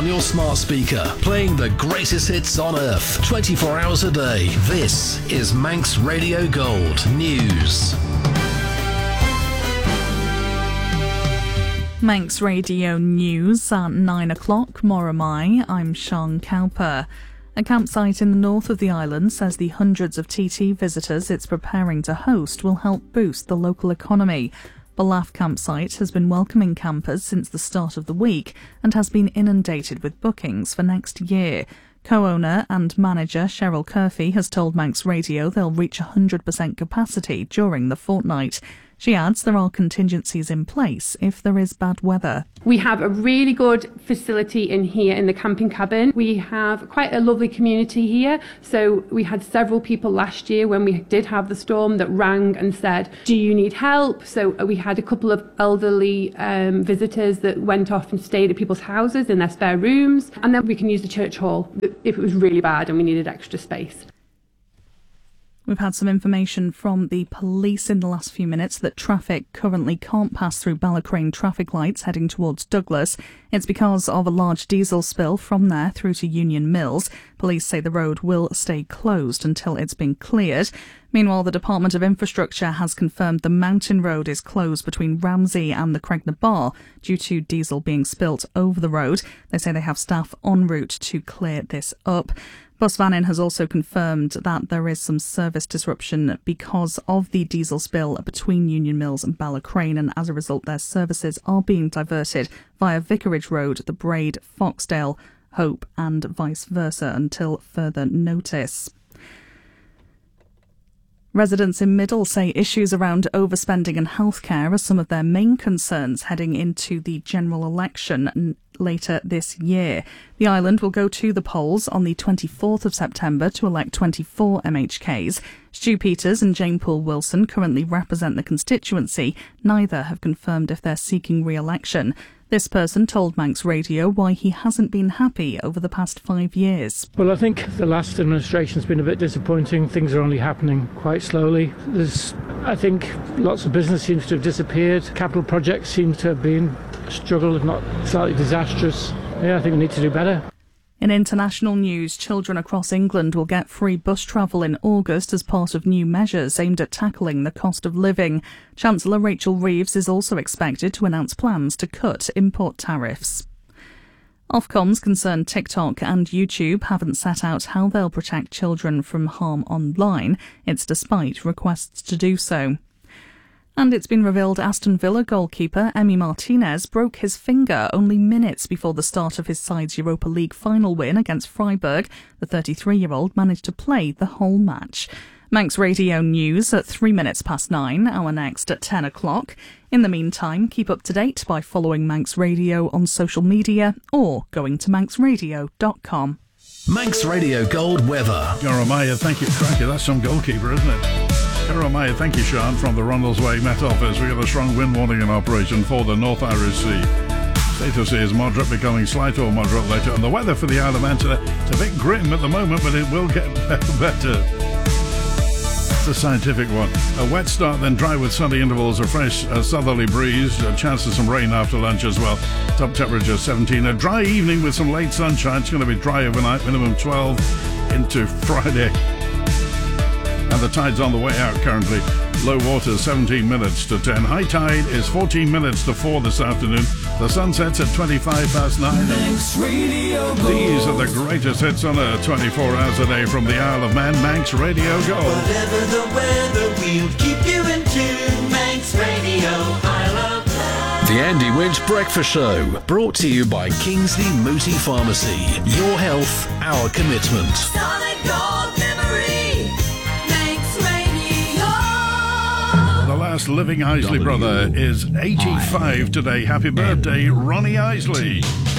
your smart speaker, playing the greatest hits on earth, 24 hours a day. This is Manx Radio Gold News. Manx Radio News at 9 o'clock, Moramai. I'm Sian Cowper. A campsite in the north of the island says the hundreds of TT visitors it's preparing to host will help boost the local economy. Ballaugh campsite has been welcoming campers since the start of the week and has been inundated with bookings for next year. Co-owner and manager Cheryl Curfey has told Manx Radio they'll reach 100% capacity during the fortnight. She adds there are contingencies in place if there is bad weather. We have a really good facility in here in the camping cabin. We have quite a lovely community here. So we had several people last year when we did have the storm that rang and said, do you need help? So we had a couple of elderly visitors that went off and stayed at people's houses in their spare rooms. And then we can use the church hall if it was really bad and we needed extra space. We've had some information from the police in the last few minutes that traffic currently can't pass through Ballacrane traffic lights heading towards Douglas. It's because of a large diesel spill from there through to Union Mills. Police say the road will stay closed until it's been cleared. Meanwhile, the Department of Infrastructure has confirmed the Mountain Road is closed between Ramsey and the Cregna Bar due to diesel being spilt over the road. They say they have staff en route to clear this up. Busvannin has also confirmed that there is some service disruption because of the diesel spill between Union Mills and Ballacrane, and as a result their services are being diverted via Vicarage Road, the Braid, Foxdale, Hope and vice versa until further notice. Residents in Middle say issues around overspending and healthcare are some of their main concerns heading into the general election later this year. The island will go to the polls on the 24th of September to elect 24 MHKs. Stu Peters and Jane Poole Wilson currently represent the constituency. Neither have confirmed if they're seeking re-election. This person told Manx Radio why he hasn't been happy over the past 5 years. Well, I think the last administration's been a bit disappointing. Things are only happening quite slowly. I think lots of business seems to have disappeared. Capital projects seem to have been a struggle, if not slightly disastrous. Yeah, I think we need to do better. In international news, children across England will get free bus travel in August as part of new measures aimed at tackling the cost of living. Chancellor Rachel Reeves is also expected to announce plans to cut import tariffs. Ofcom's concern TikTok and YouTube haven't set out how they'll protect children from harm online. It's despite requests to do so. And it's been revealed Aston Villa goalkeeper Emi Martinez broke his finger only minutes before the start of his side's Europa League final win against Freiburg. The 33-year-old managed to play the whole match. Manx Radio News at 3 minutes past 9, our next at 10 o'clock. In the meantime, keep up to date by following Manx Radio on social media or going to manxradio.com. Manx Radio Gold weather. Jeremiah, thank you. Crikey, that's some goalkeeper, isn't it? Jeremiah, thank you, Sean, from the Rundles Way Met Office. We got a strong wind warning in operation for the North Irish Sea. Status is moderate, becoming slight or moderate later. And the weather for the Isle of Man today, it's a bit grim at the moment, but it will get better. It's a scientific one. A wet start, then dry with sunny intervals, a fresh southerly breeze, a chance of some rain after lunch as well. Top temperature 17. A dry evening with some late sunshine. It's going to be dry overnight, minimum 12 into Friday. And the tide's on the way out currently. Low water 17 minutes to 10. High tide is 14 minutes to 4 this afternoon. The sun sets at 25 past 9. These are the greatest hits on earth 24 hours a day from the Isle of Man. Manx Radio Gold. Whatever the weather, we'll keep you in tune. Manx Radio, Isle of Man. The Andy Winch Breakfast Show, brought to you by Kingsley Mooti Pharmacy. Your health, our commitment. Solid gold memory. Manx Radio. The last living Isley brother is 85 today. Happy birthday, Ronnie Isley.